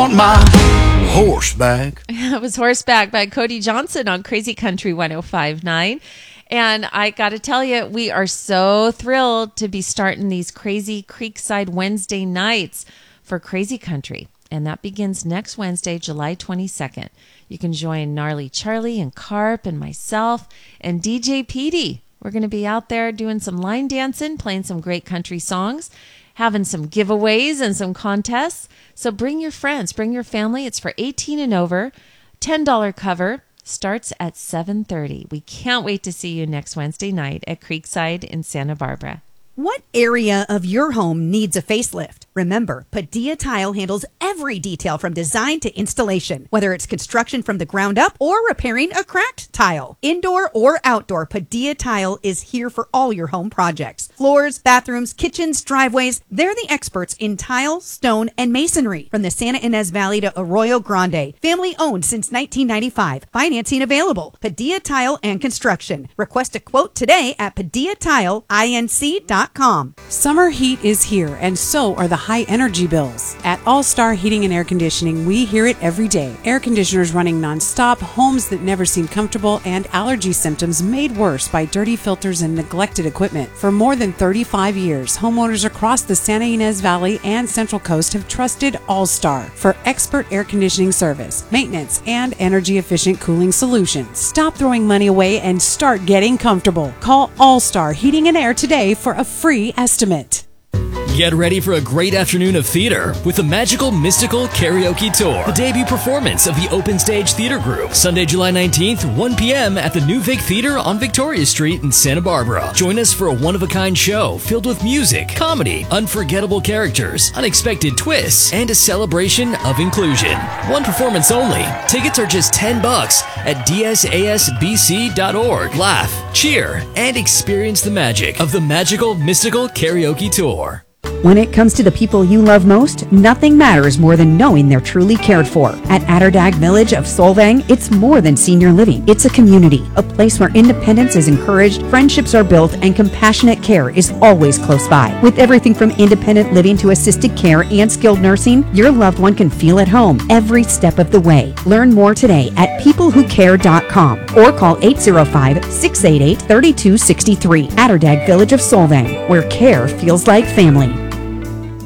want my horseback. It was Horseback by Cody Johnson on Crazy Country 105.9. And I got to tell you, we are so thrilled to be starting these crazy Creekside Wednesday nights for Crazy Country. And that begins next Wednesday, July 22nd. You can join Gnarly Charlie and Carp and myself and DJ Petey. We're going to be out there doing some line dancing, playing some great country songs, having some giveaways and some contests. So bring your friends, bring your family. It's for 18 and over. $10 cover starts at 7:30. We can't wait to see you next Wednesday night at Creekside in Santa Barbara. What area of your home needs a facelift? Remember, Padilla Tile handles every detail from design to installation, whether it's construction from the ground up or repairing a cracked tile. Indoor or outdoor, Padilla Tile is here for all your home projects. Floors, bathrooms, kitchens, driveways, they're the experts in tile, stone, and masonry. From the Santa Ynez Valley to Arroyo Grande. Family owned since 1995. Financing available. Padilla Tile and Construction. Request a quote today at PadillaTileINC.com. Summer heat is here, and so are the high energy bills. At All Star Heating and Air Conditioning, we hear it every day. Air conditioners running nonstop, homes that never seem comfortable, and allergy symptoms made worse by dirty filters and neglected equipment. For more than 35 years, homeowners across the Santa Ynez Valley and Central Coast have trusted All Star for expert air conditioning service, maintenance, and energy efficient cooling solutions. Stop throwing money away and start getting comfortable. Call All Star Heating and Air today for a free estimate. Get ready for a great afternoon of theater with the Magical Mystical Karaoke Tour, the debut performance of the Open Stage Theater Group, Sunday, July 19th, 1 p.m. at the New Vic Theater on Victoria Street in Santa Barbara. Join us for a one-of-a-kind show filled with music, comedy, unforgettable characters, unexpected twists, and a celebration of inclusion. One performance only. Tickets are just $10 at dsasbc.org. Laugh, cheer, and experience the magic of the Magical Mystical Karaoke Tour. When it comes to the people you love most, nothing matters more than knowing they're truly cared for. At Atterdag Village of Solvang, it's more than senior living. It's a community, a place where independence is encouraged, friendships are built, and compassionate care is always close by. With everything from independent living to assisted care and skilled nursing, your loved one can feel at home every step of the way. Learn more today at peoplewhocare.com or call 805-688-3263. Atterdag Village of Solvang, where care feels like family.